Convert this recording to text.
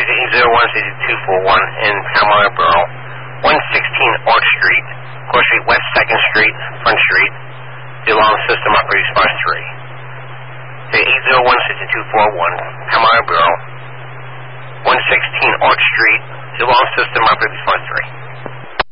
801-6241 in Palmyra Borough. 116 Arch Street, Court Street West, 2nd Street, Front Street. The alarm system operating response 3. 801-6241, Palmyra Borough. 116 Arch Street, the alarm system operating response 3.